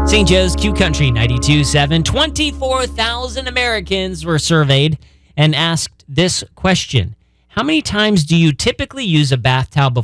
St. Joe's Q Country 92.7. 24,000 Americans were surveyed and asked this question. How many times do you typically use a bath towel